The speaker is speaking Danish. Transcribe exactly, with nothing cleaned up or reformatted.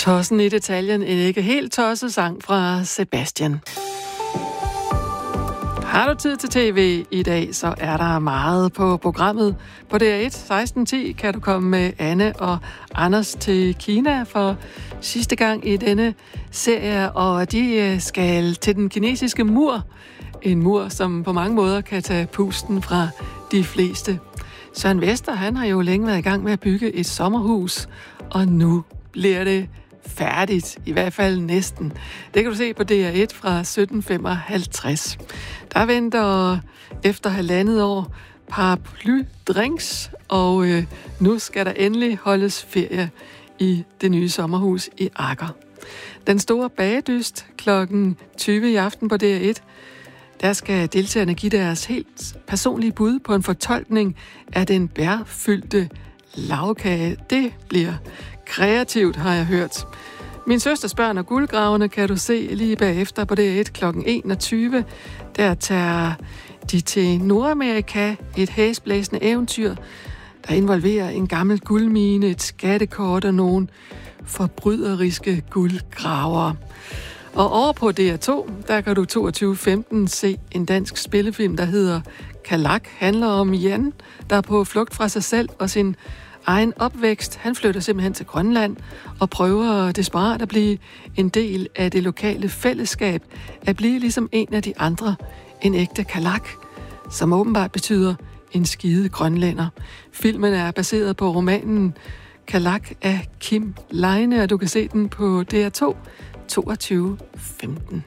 Tossen i detaljen, en ikke helt tosset sang fra Sebastian. Har du tid til tv i dag, så er der meget på programmet. På D R et seksten ti kan du komme med Anne og Anders til Kina for sidste gang i denne serie, og de skal til den kinesiske mur. En mur, som på mange måder kan tage pusten fra de fleste. Søren Vester, han har jo længe været i gang med at bygge et sommerhus, og nu bliver det færdigt, i hvert fald næsten. Det kan du se på D R et fra sytten femoghalvtreds. Der venter efter halvandet år paraplydrinks, og øh, nu skal der endelig holdes ferie i det nye sommerhus i Akker. Den store bagedyst klokken tyve i aften på D R et. Der skal deltagerne give deres helt personlige bud på en fortolkning af den bærfyldte lagkage. Det bliver kreativt, har jeg hørt. Min søsters børn og guldgraverne kan du se lige bagefter på D R et klokken enogtyve. Der tager de til Nordamerika, et hæsblæsende eventyr, der involverer en gammel guldmine, et skattekort og nogle forbryderiske guldgravere. Og over på D R to, der kan du toogtyve femten se en dansk spillefilm, der hedder Kalak. Handler om Jan, der er på flugt fra sig selv og sin egen opvækst. Han flytter simpelthen til Grønland og prøver desperat at blive en del af det lokale fællesskab, at blive ligesom en af de andre, en ægte kalak, som åbenbart betyder en skide grønlænder. Filmen er baseret på romanen Kalak af Kim Leine, og du kan se den på D R to toogtyve femten.